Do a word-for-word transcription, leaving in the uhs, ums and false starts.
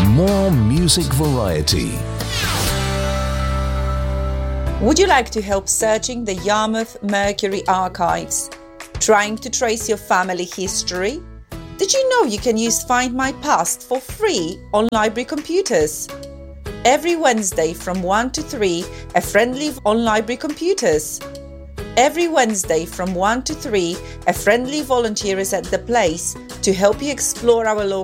more music variety. Would you like to help searching the Yarmouth Mercury archives? Trying to trace your family history? Did you know you can use Find My Past for free on library computers? Every Wednesday from one to three, a friendly on library computers. Every Wednesday from one to three, a friendly volunteer is at the place to help you explore our local